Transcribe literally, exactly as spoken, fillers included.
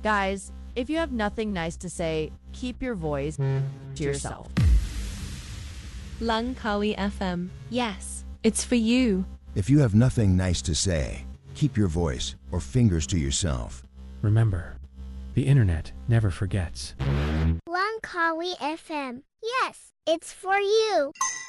Guys, if you have nothing nice to say, keep your voice to yourself. Langkawi F M. Yes, it's for you. If you have nothing nice to say, keep your voice or fingers to yourself. Remember, the internet never forgets. Langkawi F M. Yes, it's for you.